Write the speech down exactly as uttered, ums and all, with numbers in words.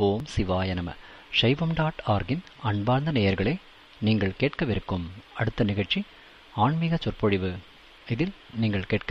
ஓம் சிவாய நம. சைவம் டாட் ஆர்கின் அன்பார்ந்த நேயர்களே, நீங்கள் கேட்கவிருக்கும் அடுத்த நிகழ்ச்சி ஆன்மீக சொற்பொழிவு. இதில் நீங்கள் கேட்க